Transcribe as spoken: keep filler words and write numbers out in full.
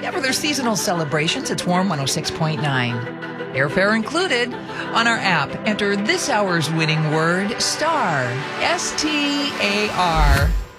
And for their seasonal celebrations, it's Warm one oh six point nine. Airfare included. On our app, enter this hour's winning word, STAR, S T A R.